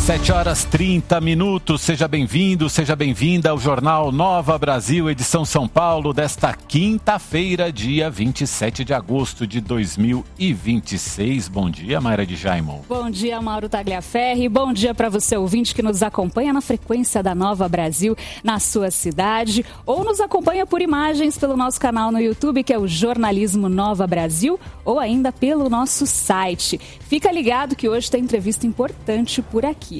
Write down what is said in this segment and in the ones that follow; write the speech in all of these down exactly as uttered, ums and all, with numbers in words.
sete horas e trinta minutos, seja bem-vindo, seja bem-vinda ao Jornal Nova Brasil, edição São Paulo, desta quinta-feira, dia vinte e sete de agosto de dois mil e vinte e seis. Bom dia, Mayra de Jaimon. Bom dia, Mauro Tagliaferri. Bom dia para você, ouvinte, que nos acompanha na frequência da Nova Brasil, na sua cidade, ou nos acompanha por imagens pelo nosso canal no YouTube, que é o Jornalismo Nova Brasil, ou ainda pelo nosso site. Fica ligado que hoje tem entrevista importante por aqui.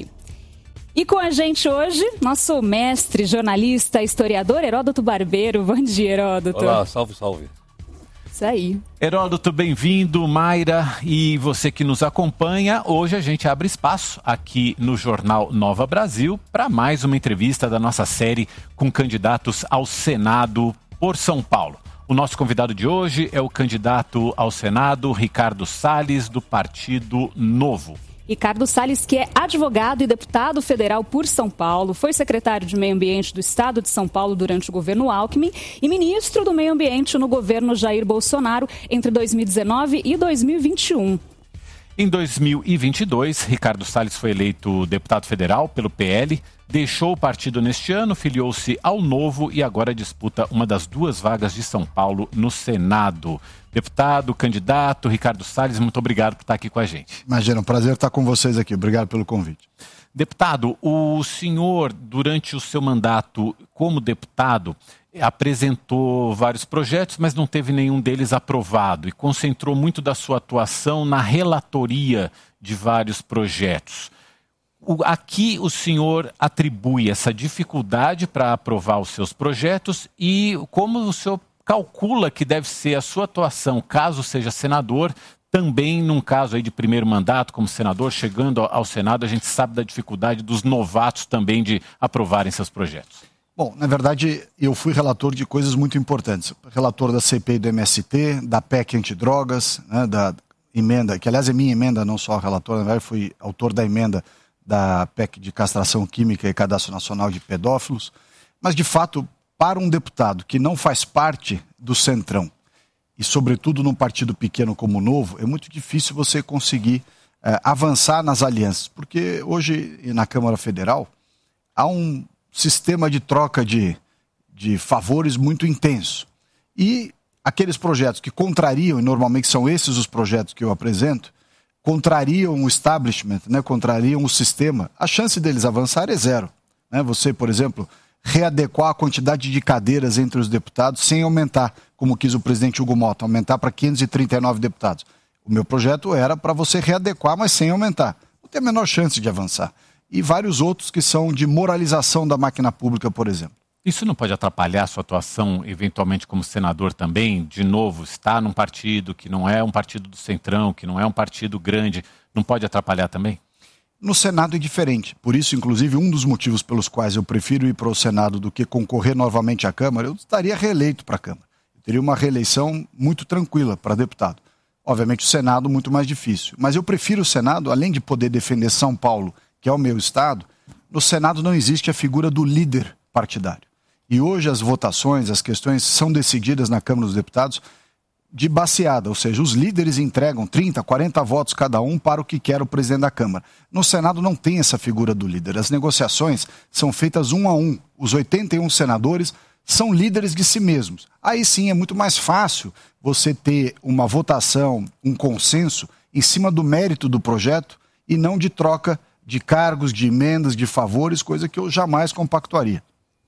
E com a gente hoje, nosso mestre, jornalista, historiador, Heródoto Barbeiro. Bom dia, Heródoto. Olá, salve, salve. Isso aí. Heródoto, bem-vindo, Mayra, e você que nos acompanha. Hoje a gente abre espaço aqui no Jornal Nova Brasil para mais uma entrevista da nossa série com candidatos ao Senado por São Paulo. O nosso convidado de hoje é o candidato ao Senado, Ricardo Salles, do Partido Novo. Ricardo Salles, que é advogado e deputado federal por São Paulo, foi secretário de Meio Ambiente do Estado de São Paulo durante o governo Alckmin e ministro do Meio Ambiente no governo Jair Bolsonaro entre dois mil e dezenove e dois mil e vinte e um. Em dois mil e vinte e dois, Ricardo Salles foi eleito deputado federal pelo P L, deixou o partido neste ano, filiou-se ao Novo e agora disputa uma das duas vagas de São Paulo no Senado. Deputado, candidato, Ricardo Salles, muito obrigado por estar aqui com a gente. Imagina, um prazer estar com vocês aqui. Obrigado pelo convite. Deputado, o senhor, durante o seu mandato como deputado, apresentou vários projetos, mas não teve nenhum deles aprovado e concentrou muito da sua atuação na relatoria de vários projetos. O, aqui o senhor atribui essa dificuldade para aprovar os seus projetos e como o senhor calcula que deve ser a sua atuação, caso seja senador, também num caso aí de primeiro mandato como senador, chegando ao Senado, a gente sabe da dificuldade dos novatos também de aprovarem seus projetos. Bom, na verdade, eu fui relator de coisas muito importantes. Relator da C P I do M S T, da P E C antidrogas, né, da emenda, que aliás é minha emenda, não só relator, na verdade fui autor da emenda da P E C de castração química e cadastro nacional de pedófilos. Mas, de fato, para um deputado que não faz parte do Centrão, e sobretudo num partido pequeno como o Novo, é muito difícil você conseguir eh, avançar nas alianças. Porque hoje, na Câmara Federal, há um sistema de troca de, de favores muito intenso. E aqueles projetos que contrariam, e normalmente são esses os projetos que eu apresento, contrariam o establishment, né, contrariam o sistema, a chance deles avançar é zero. Né? Você, por exemplo, readequar a quantidade de cadeiras entre os deputados sem aumentar, como quis o presidente Hugo Mota, aumentar para quinhentos e trinta e nove deputados. O meu projeto era para você readequar, mas sem aumentar. Não tem a menor chance de avançar. E vários outros que são de moralização da máquina pública, por exemplo. Isso não pode atrapalhar a sua atuação, eventualmente, como senador também? De novo, está num partido que não é um partido do Centrão, que não é um partido grande, não pode atrapalhar também? No Senado é diferente. Por isso, inclusive, um dos motivos pelos quais eu prefiro ir para o Senado do que concorrer novamente à Câmara, eu estaria reeleito para a Câmara. Eu teria uma reeleição muito tranquila para deputado. Obviamente, o Senado muito mais difícil. Mas eu prefiro o Senado, além de poder defender São Paulo, que é o meu estado, no Senado não existe a figura do líder partidário. E hoje as votações, as questões são decididas na Câmara dos Deputados de baseada, ou seja, os líderes entregam trinta, quarenta votos cada um para o que quer o presidente da Câmara. No Senado não tem essa figura do líder. As negociações são feitas um a um. Os oitenta e um senadores são líderes de si mesmos. Aí sim é muito mais fácil você ter uma votação, um consenso em cima do mérito do projeto e não de troca de cargos, de emendas, de favores, coisa que eu jamais compactuaria.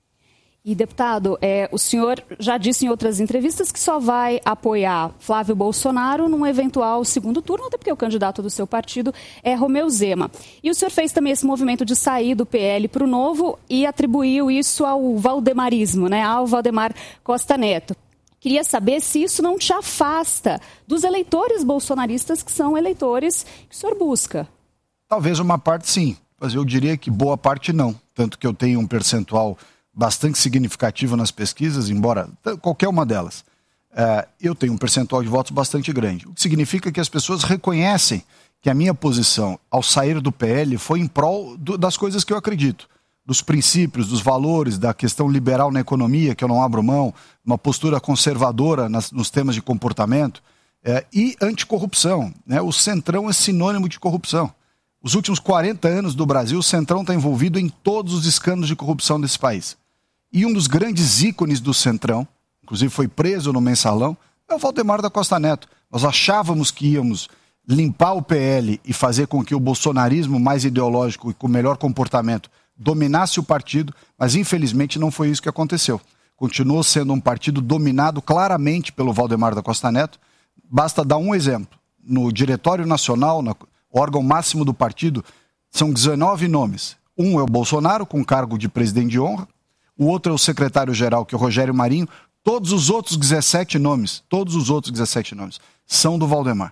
E, deputado, é, o senhor já disse em outras entrevistas que só vai apoiar Flávio Bolsonaro num eventual segundo turno, até porque o candidato do seu partido é Romeu Zema. E o senhor fez também esse movimento de sair do P L para o Novo e atribuiu isso ao valdemarismo, né, ao Valdemar Costa Neto. Queria saber se isso não te afasta dos eleitores bolsonaristas que são eleitores que o senhor busca. Talvez uma parte sim, mas eu diria que boa parte não. Tanto que eu tenho um percentual bastante significativo nas pesquisas, embora qualquer uma delas, uh, eu tenho um percentual de votos bastante grande. O que significa que as pessoas reconhecem que a minha posição ao sair do P L foi em prol do, das coisas que eu acredito. Dos princípios, dos valores, da questão liberal na economia, que eu não abro mão, uma postura conservadora nas, nos temas de comportamento, uh, e anticorrupção. Né? O Centrão é sinônimo de corrupção. Os últimos quarenta anos do Brasil, o Centrão está envolvido em todos os escândalos de corrupção desse país. E um dos grandes ícones do Centrão, inclusive foi preso no Mensalão, é o Valdemar da Costa Neto. Nós achávamos que íamos limpar o P L e fazer com que o bolsonarismo mais ideológico e com melhor comportamento dominasse o partido, mas infelizmente não foi isso que aconteceu. Continuou sendo um partido dominado claramente pelo Valdemar da Costa Neto. Basta dar um exemplo. No Diretório Nacional, no órgão máximo do partido, são dezenove nomes. Um é o Bolsonaro, com cargo de presidente de honra. O outro é o secretário-geral, que é o Rogério Marinho. Todos os outros dezessete nomes, todos os outros dezessete nomes, são do Valdemar.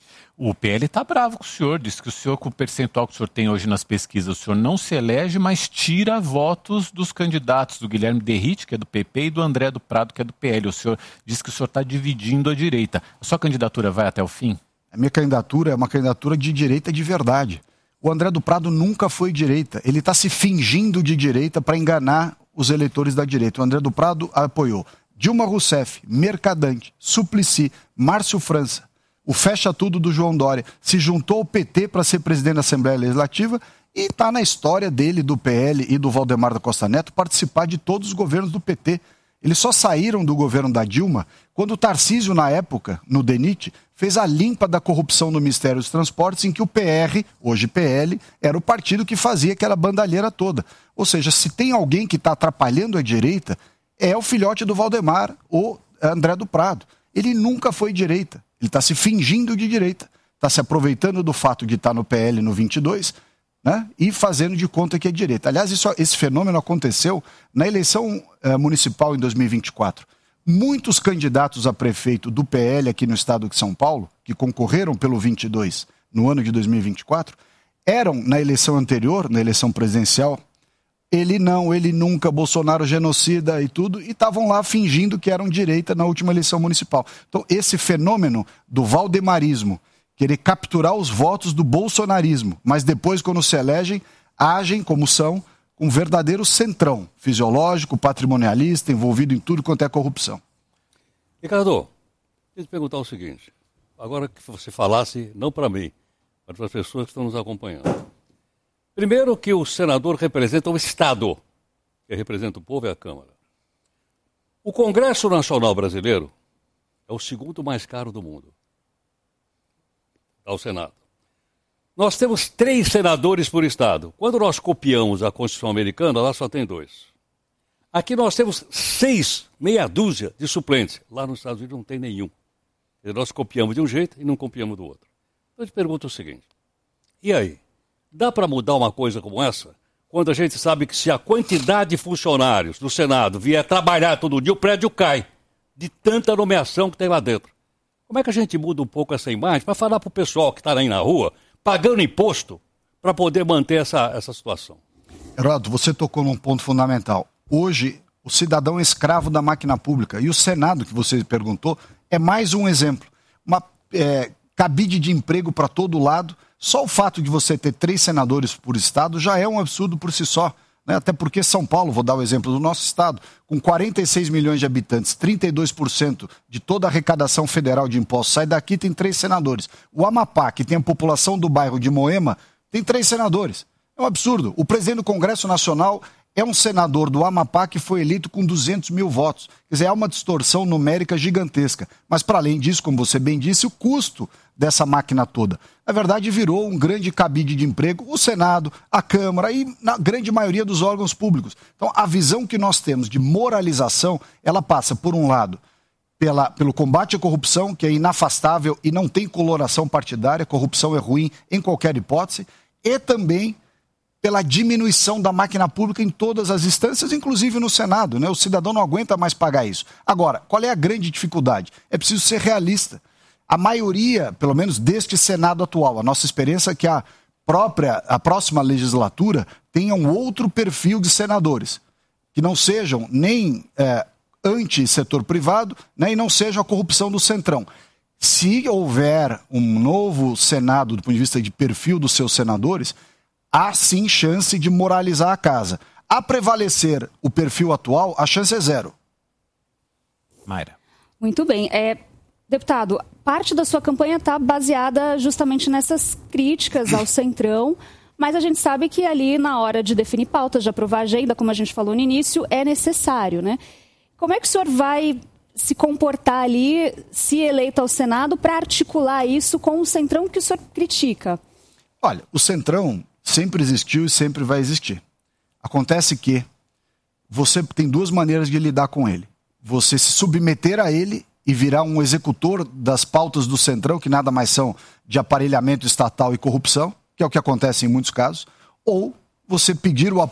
O P L está bravo com o senhor, diz que o senhor, com o percentual que o senhor tem hoje nas pesquisas, o senhor não se elege, mas tira votos dos candidatos, do Guilherme Derrite, que é do P P, e do André do Prado, que é do P L. O senhor diz que o senhor está dividindo a direita. A sua candidatura vai até o fim? A minha candidatura é uma candidatura de direita de verdade. O André do Prado nunca foi direita. Ele está se fingindo de direita para enganar os eleitores da direita. O André do Prado apoiou Dilma Rousseff, Mercadante, Suplicy, Márcio França, o Fecha Tudo do João Dória, se juntou ao P T para ser presidente da Assembleia Legislativa e está na história dele, do P L e do Valdemar da Costa Neto, participar de todos os governos do P T. Eles só saíram do governo da Dilma quando o Tarcísio, na época, no DENIT, fez a limpa da corrupção no Ministério dos Transportes, em que o P R, hoje P L, era o partido que fazia aquela bandalheira toda. Ou seja, se tem alguém que está atrapalhando a direita, é o filhote do Valdemar, o André do Prado. Ele nunca foi direita. Ele está se fingindo de direita. Está se aproveitando do fato de estar no P L no vinte e dois, né, e fazendo de conta que é direita. Aliás, isso, esse fenômeno aconteceu na eleição uh, municipal em dois mil e vinte e quatro. Muitos candidatos a prefeito do P L aqui no estado de São Paulo, que concorreram pelo vinte e dois no ano de dois mil e vinte e quatro, eram, na eleição anterior, na eleição presidencial, ele não, ele nunca, Bolsonaro genocida e tudo, e estavam lá fingindo que eram direita na última eleição municipal. Então, esse fenômeno do valdemarismo, querer capturar os votos do bolsonarismo, mas depois, quando se elegem, agem como são, com um verdadeiro centrão fisiológico, patrimonialista, envolvido em tudo quanto é corrupção. Ricardo, deixa eu te perguntar o seguinte, agora que você falasse, não para mim, mas para as pessoas que estão nos acompanhando. Primeiro que o senador representa o Estado, que representa o povo e a Câmara. O Congresso Nacional Brasileiro é o segundo mais caro do mundo, ao Senado. Nós temos três senadores por Estado. Quando nós copiamos a Constituição Americana, lá só tem dois. Aqui nós temos seis, meia dúzia de suplentes. Lá nos Estados Unidos não tem nenhum. Nós copiamos de um jeito e não copiamos do outro. Então eu te pergunto o seguinte, e aí? Dá para mudar uma coisa como essa? Quando a gente sabe que se a quantidade de funcionários do Senado vier trabalhar todo dia, o prédio cai, de tanta nomeação que tem lá dentro. Como é que a gente muda um pouco essa imagem para falar para o pessoal que está aí na rua, pagando imposto, para poder manter essa, essa situação? Heródoto, você tocou num ponto fundamental. Hoje, o cidadão é escravo da máquina pública. E o Senado, que você perguntou, é mais um exemplo. Uma é, cabide de emprego para todo lado. Só o fato de você ter três senadores por estado já é um absurdo por si só. Né? Até porque São Paulo, vou dar o exemplo do nosso estado, com quarenta e seis milhões de habitantes, trinta e dois por cento de toda a arrecadação federal de impostos sai daqui, tem três senadores. O Amapá, que tem a população do bairro de Moema, tem três senadores. É um absurdo. O presidente do Congresso Nacional é um senador do Amapá que foi eleito com duzentos mil votos. Quer dizer, há uma distorção numérica gigantesca. Mas, para além disso, como você bem disse, o custo dessa máquina toda, na verdade, virou um grande cabide de emprego, o Senado, a Câmara e na grande maioria dos órgãos públicos. Então, a visão que nós temos de moralização, ela passa, por um lado, pela, pelo combate à corrupção, que é inafastável e não tem coloração partidária, corrupção é ruim em qualquer hipótese, e também pela diminuição da máquina pública em todas as instâncias, inclusive no Senado, né? O cidadão não aguenta mais pagar isso. Agora, qual é a grande dificuldade? É preciso ser realista. A maioria, pelo menos deste Senado atual, a nossa experiência é que a própria, a próxima legislatura tenha um outro perfil de senadores, que não sejam nem é, anti-setor privado, né, e não sejam a corrupção do Centrão. Se houver um novo Senado do ponto de vista de perfil dos seus senadores, há sim chance de moralizar a casa. A prevalecer o perfil atual, a chance é zero. Mayra. Muito bem. É... Deputado, parte da sua campanha está baseada justamente nessas críticas ao Centrão, mas a gente sabe que ali na hora de definir pautas, de aprovar a agenda, como a gente falou no início, é necessário, né? Como é que o senhor vai se comportar ali, se eleito ao Senado, para articular isso com o Centrão que o senhor critica? Olha, o Centrão sempre existiu e sempre vai existir. Acontece que você tem duas maneiras de lidar com ele. Você se submeter a ele e virar um executor das pautas do Centrão, que nada mais são de aparelhamento estatal e corrupção, que é o que acontece em muitos casos, ou você pedir o apoio